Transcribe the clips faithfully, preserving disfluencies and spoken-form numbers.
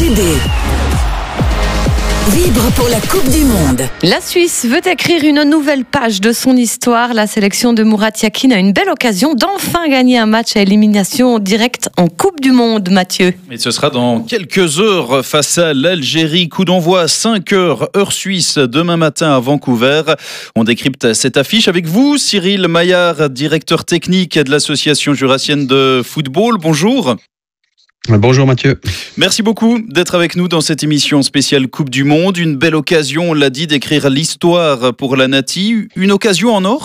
U B. Vibre pour la Coupe du Monde. La Suisse veut écrire une nouvelle page de son histoire. La sélection de Murat Yakin a une belle occasion d'enfin gagner un match à élimination directe en Coupe du Monde, Mathieu. Et ce sera dans quelques heures face à l'Algérie. Coup d'envoi à cinq heures, heure suisse, demain matin à Vancouver. On décrypte cette affiche avec vous, Cyril Maillard, directeur technique de l'Association jurassienne de football. Bonjour. Bonjour Mathieu. Merci beaucoup d'être avec nous dans cette émission spéciale Coupe du Monde. Une belle occasion, on l'a dit, d'écrire l'histoire pour la Nati. Une occasion en or ?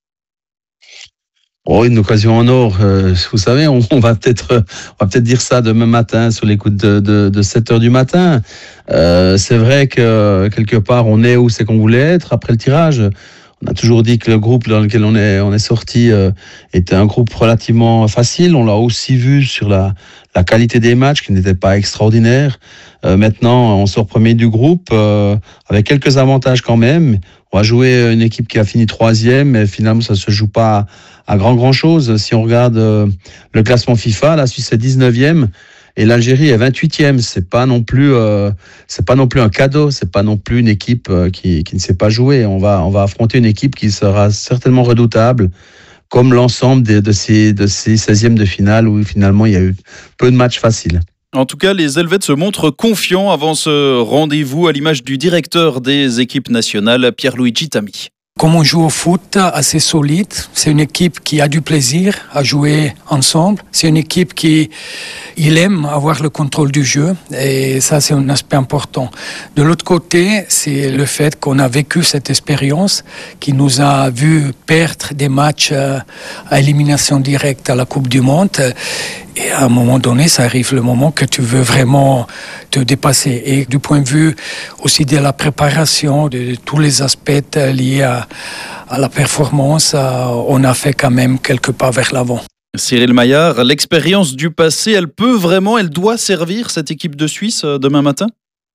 Oh, une occasion en or. Euh, vous savez, on, on va peut-être, on va peut-être dire ça demain matin sur les coups de, de, de sept heures du matin. Euh, c'est vrai que quelque part, on est où c'est qu'on voulait être après le tirage. On a toujours dit que le groupe dans lequel on est, on est sorti euh, était un groupe relativement facile. On l'a aussi vu sur la, la qualité des matchs qui n'était pas extraordinaire. Euh, maintenant, on sort premier du groupe euh, avec quelques avantages quand même. On va jouer une équipe qui a fini troisième, mais finalement, ça se joue pas à, à grand grand chose. Si on regarde euh, le classement FIFA, la Suisse est dix-neuvième. Et l'Algérie est vingt-huitième. C'est pas non plus, euh, c'est pas non plus un cadeau. C'est pas non plus une équipe euh, qui, qui ne sait pas jouer. On va, on va affronter une équipe qui sera certainement redoutable, comme l'ensemble de, de ces, de ces seizièmes de finale où finalement il y a eu peu de matchs faciles. En tout cas, les Helvètes se montrent confiants avant ce rendez-vous, à l'image du directeur des équipes nationales, Pierluigi Tami. Comme on joue au foot, assez solide. C'est une équipe qui a du plaisir à jouer ensemble. C'est une équipe qui il aime avoir le contrôle du jeu. Et ça, c'est un aspect important. De l'autre côté, c'est le fait qu'on a vécu cette expérience qui nous a vu perdre des matchs à élimination directe à la Coupe du Monde. Et à un moment donné, ça arrive le moment que tu veux vraiment te dépasser. Et du point de vue aussi de la préparation, de tous les aspects liés à, à la performance, on a fait quand même quelques pas vers l'avant. Cyril Maillard, l'expérience du passé, elle peut vraiment, elle doit servir cette équipe de Suisse demain matin ?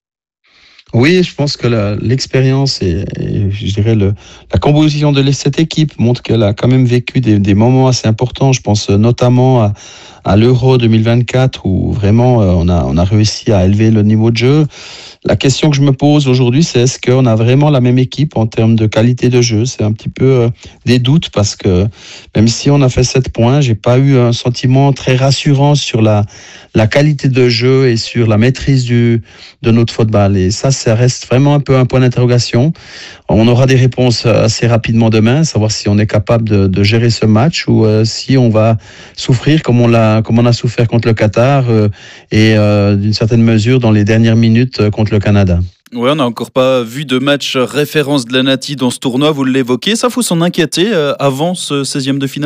Oui, je pense que la, l'expérience et, et je dirais le, la composition de cette équipe montre qu'elle a quand même vécu des, des moments assez importants. Je pense notamment à, à l'Euro deux mille vingt-quatre où vraiment euh, on a, on a réussi à élever le niveau de jeu. La question que je me pose aujourd'hui, c'est est-ce qu'on a vraiment la même équipe en termes de qualité de jeu ? C'est un petit peu euh, des doutes parce que même si on a fait sept points, j'ai pas eu un sentiment très rassurant sur la, la qualité de jeu et sur la maîtrise du, de notre football. Et ça, ça reste vraiment un peu un point d'interrogation. On aura des réponses assez rapidement demain, savoir si on est capable de, de gérer ce match ou euh, si on va souffrir comme on l'a, comme on a souffert contre le Qatar euh, et euh, d'une certaine mesure dans les dernières minutes euh, contre le Canada. Oui, on n'a encore pas vu de match référence de la Nati dans ce tournoi, vous l'évoquez. Ça, faut s'en inquiéter euh, avant ce seizième de finale ?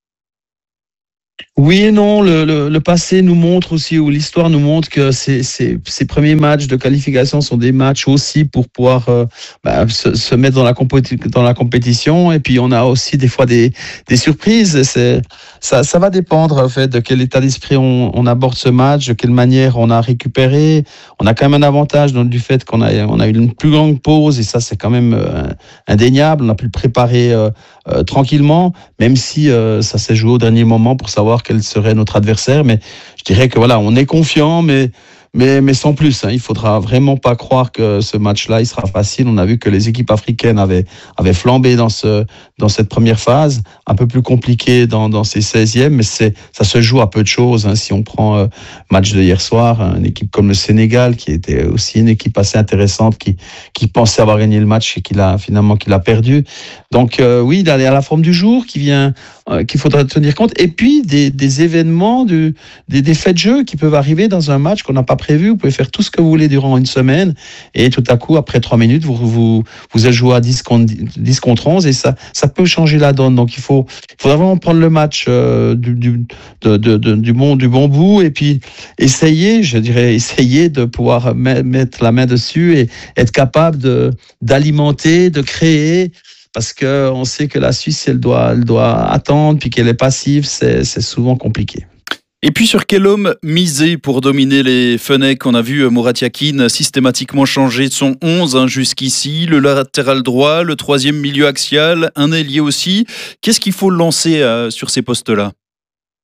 Oui et non, le, le, le passé nous montre aussi, ou l'histoire nous montre que ces, ces, ces premiers matchs de qualification sont des matchs aussi pour pouvoir euh, bah, se, se mettre dans la, compéti- dans la compétition. Et puis on a aussi des fois des, des surprises. C'est, ça, ça va dépendre en fait de quel état d'esprit on, on aborde ce match, de quelle manière on a récupéré. On a quand même un avantage donc, du fait qu'on a, on a eu une plus longue pause et ça c'est quand même euh, indéniable. On a pu le préparer euh, euh, tranquillement, même si euh, ça s'est joué au dernier moment pour savoir quel serait notre adversaire, mais je dirais que voilà, on est confiant, mais mais mais sans plus. Hein. Il faudra vraiment pas croire que ce match-là, il sera facile. On a vu que les équipes africaines avaient avaient flambé dans ce dans cette première phase, un peu plus compliqué dans dans ces seizièmes, mais c'est ça se joue à peu de choses. Hein. Si on prend euh, match de hier soir, une équipe comme le Sénégal, qui était aussi une équipe assez intéressante, qui qui pensait avoir gagné le match et qui l'a finalement qui l'a perdu. Donc euh, oui, il y a la forme du jour qui vient. Qu'il faudra tenir compte, et puis des, des événements, du, des, des faits de jeu qui peuvent arriver dans un match qu'on n'a pas prévu. Vous pouvez faire tout ce que vous voulez durant une semaine, et tout à coup, après trois minutes, vous, vous, vous êtes joué à dix contre onze, et ça, ça peut changer la donne. Donc il faut, il faudra vraiment prendre le match euh, du, du, de, de, de, du, bon, du bon bout, et puis essayer, je dirais, essayer de pouvoir mettre la main dessus et être capable de, d'alimenter, de créer. Parce qu'on sait que la Suisse, elle doit, elle doit attendre, puis qu'elle est passive, c'est, c'est souvent compliqué. Et puis sur quel homme miser pour dominer les Fennecs ? On a vu Murat Yakin systématiquement changer de son onze hein, jusqu'ici, le latéral droit, le troisième milieu axial, un ailier aussi. Qu'est-ce qu'il faut lancer euh, sur ces postes-là ?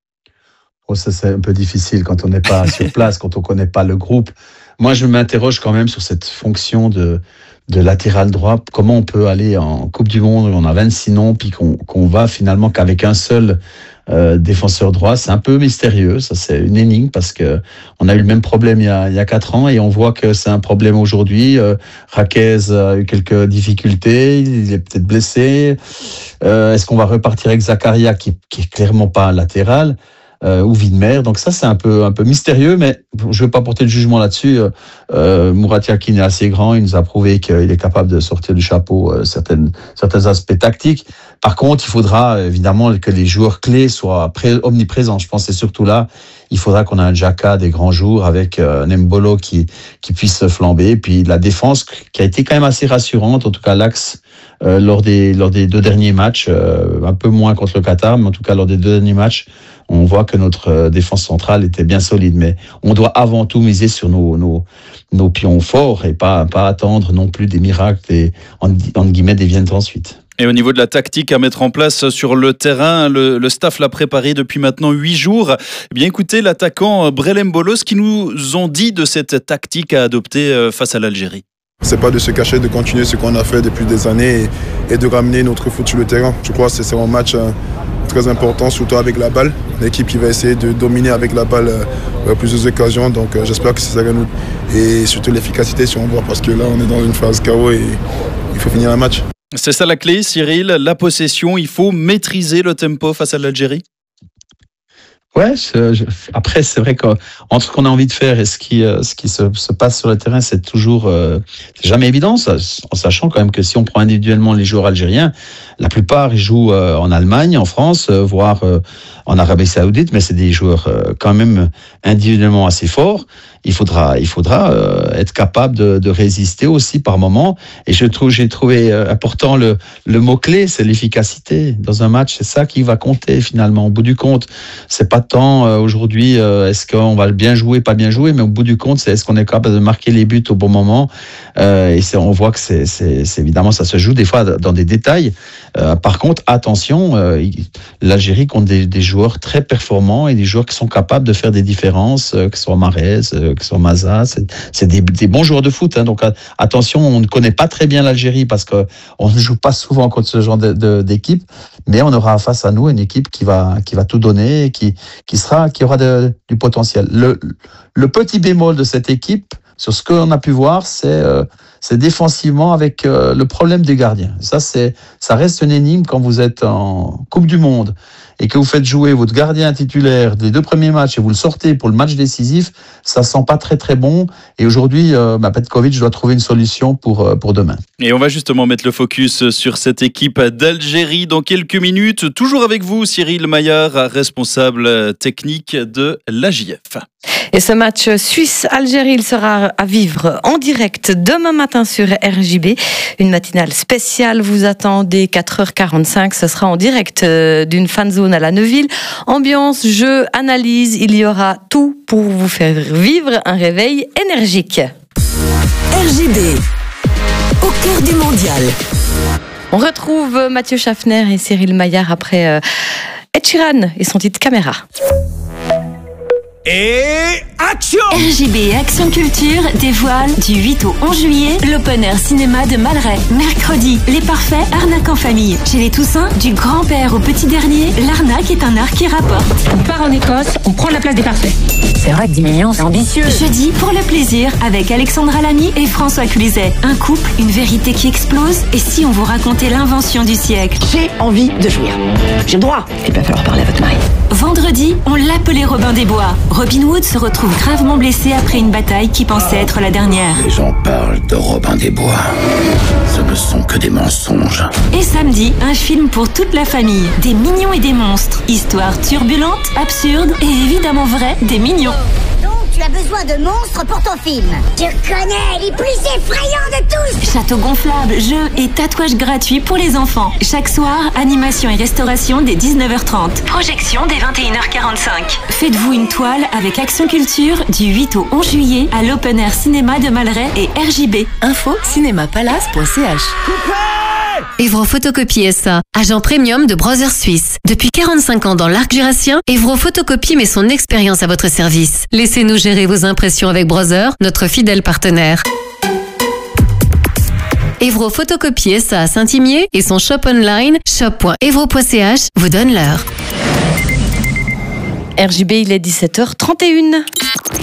Oh, ça, c'est un peu difficile quand on n'est pas sur place, quand on ne connaît pas le groupe. Moi, je m'interroge quand même sur cette fonction de, de latéral droit. Comment on peut aller en Coupe du Monde, on a vingt-six noms, puis qu'on, qu'on va finalement qu'avec un seul euh, défenseur droit. C'est un peu mystérieux, ça c'est une énigme, parce que on a eu le même problème il y a, il y a quatre ans, et on voit que c'est un problème aujourd'hui. Euh, Raquez a eu quelques difficultés, il est peut-être blessé. Euh, est-ce qu'on va repartir avec Zakaria, qui, qui est clairement pas un latéral? Euh, ou Widmer, donc ça c'est un peu un peu mystérieux, mais je ne veux pas porter le jugement là-dessus. Euh, Murat Yakin est assez grand, il nous a prouvé qu'il est capable de sortir du chapeau euh, certaines, certains aspects tactiques. Par contre, il faudra évidemment que les joueurs clés soient pré- omniprésents. Je pense que c'est surtout là, il faudra qu'on ait un Xhaka des grands jours avec euh, Nembolo qui, qui puisse flamber, puis la défense qui a été quand même assez rassurante, en tout cas l'axe euh, lors, des, lors des deux derniers matchs, euh, un peu moins contre le Qatar, mais en tout cas lors des deux derniers matchs, on voit que notre défense centrale était bien solide, mais on doit avant tout miser sur nos, nos, nos pions forts et pas, pas attendre non plus des miracles, des, entre guillemets, des viennent ensuite. Et au niveau de la tactique à mettre en place sur le terrain, le, le staff l'a préparé depuis maintenant huit jours. Eh bien, écoutez l'attaquant Brelem Bolos qui nous ont dit de cette tactique à adopter face à l'Algérie. C'est pas de se cacher, de continuer ce qu'on a fait depuis des années et, et de ramener notre foot sur le terrain. Je crois que c'est, c'est un match euh, très important, surtout avec la balle. L'équipe qui va essayer de dominer avec la balle euh, à plusieurs occasions. Donc euh, j'espère que c'est ça nous. Et surtout l'efficacité si on voit, parce que là on est dans une phase K O et il faut finir un match. C'est ça la clé, Cyril, la possession. Il faut maîtriser le tempo face à l'Algérie. Ouais, je, je, après c'est vrai qu'entre ce qu'on a envie de faire et ce qui, euh, ce qui se, se passe sur le terrain, c'est toujours euh, c'est jamais évident, ça, en sachant quand même que si on prend individuellement les joueurs algériens, la plupart ils jouent euh, en Allemagne, en France, euh, voire euh, en Arabie Saoudite, mais c'est des joueurs euh, quand même individuellement assez forts. Il faudra, il faudra euh, être capable de, de résister aussi par moment. Et je trouve, j'ai trouvé euh, important le, le mot clé, c'est l'efficacité dans un match. C'est ça qui va compter finalement. Au bout du compte, c'est pas tant euh, aujourd'hui euh, est-ce qu'on va bien jouer, pas bien jouer, mais au bout du compte, c'est est-ce qu'on est capable de marquer les buts au bon moment. Euh, et c'est, on voit que c'est, c'est, c'est évidemment ça se joue des fois dans des détails. Euh, par contre, attention, euh, l'Algérie compte des, des joueurs très performants et des joueurs qui sont capables de faire des différences, euh, que ce soit Mahrez, euh, que ce soit Maza, c'est, c'est des, des bons joueurs de foot. Hein, donc a, attention, on ne connaît pas très bien l'Algérie parce que on ne joue pas souvent contre ce genre de, de, d'équipe, mais on aura face à nous une équipe qui va qui va tout donner, qui qui sera qui aura de, du potentiel. Le le petit bémol de cette équipe, sur ce qu'on a pu voir, c'est euh, c'est défensivement avec euh, le problème des gardiens. Ça, c'est, ça reste une énigme quand vous êtes en Coupe du Monde et que vous faites jouer votre gardien titulaire des deux premiers matchs et vous le sortez pour le match décisif, ça sent pas très très bon. Et aujourd'hui, euh, bah, Petkovic doit trouver une solution pour, euh, pour demain. Et on va justement mettre le focus sur cette équipe d'Algérie dans quelques minutes. Toujours avec vous, Cyril Maillard, responsable technique de l'A J F. Et ce match Suisse-Algérie, il sera à vivre en direct demain matin sur R J B. Une matinale spéciale vous attend dès quatre heures quarante-cinq. Ce sera en direct d'une fan zone à la Neuville. Ambiance, jeu, analyse, il y aura tout pour vous faire vivre un réveil énergique. R J B, au cœur du mondial. On retrouve Mathieu Schaffner et Cyril Maillard après Ed Sheeran et son titre Caméra. Et action! R J B et Action Culture dévoilent du huit au onze juillet l'Open Air Cinéma de Malray. Mercredi, Les Parfaits, arnaque en famille. Chez les Toussins, du grand-père au petit dernier, l'arnaque est un art qui rapporte. On part en Écosse, on prend la place des Parfaits. C'est vrai que dix millions, c'est ambitieux. Jeudi, pour le plaisir, avec Alexandra Lamy et François Cluzet. Un couple, une vérité qui explose. Et si on vous racontait l'invention du siècle? J'ai envie de jouir. J'ai le droit. Il va falloir parler à votre mari. Vendredi, on l'appelait Robin des Bois. Robin Hood se retrouve gravement blessé après une bataille qui pensait être la dernière. Les gens parlent de Robin des Bois. Ce ne sont que des mensonges. Et samedi, un film pour toute la famille. Des mignons et des monstres. Histoire turbulente, absurde et évidemment vraie des mignons. Donc tu as besoin de monstres pour ton film. Je connais les plus effrayants de tous. Château gonflable, jeux et tatouages gratuits pour les enfants. Chaque soir, animation et restauration dès dix-neuf heures trente. Projection dès vingt et une heures quarante-cinq. Faites-vous une toile avec Action Culture du huit au onze juillet à l'Open Air Cinéma de Malray et R J B. Info cinéma palace point c h. Coupé! Evro Photocopie S A, agent premium de Brothers Suisse. Depuis quarante-cinq ans dans l'arc jurassien, Evro Photocopie met son expérience à votre service. Laissez-nous gérer vos impressions avec Brothers, notre fidèle partenaire. Evro Photocopie S A à Saint-Imier et son shop online shop point evro point c h vous donne l'heure. R J B, il est dix-sept heures trente et une.